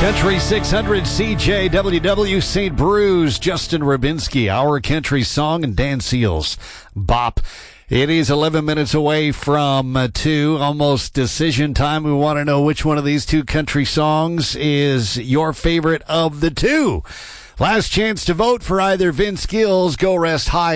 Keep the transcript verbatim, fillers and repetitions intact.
Country six hundred C J W W Saint Brews, Justin Rubinski, Our Country Song, and Dan Seals, Bop. It is eleven minutes away from uh, two, almost decision time. We want to know which one of these two country songs is your favorite of the two. Last chance to vote for either Vince Gill's Go Rest High